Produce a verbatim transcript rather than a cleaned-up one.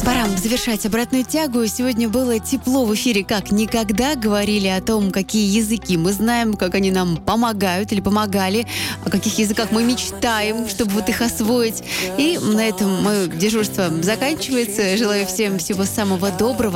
Пора завершать обратную тягу. Сегодня было тепло в эфире как никогда. Говорили о том, какие языки мы знаем, как они нам помогают или помогали, о каких языках мы мечтаем, чтобы вот их освоить. И на этом мое дежурство заканчивается. Желаю всем всего самого доброго.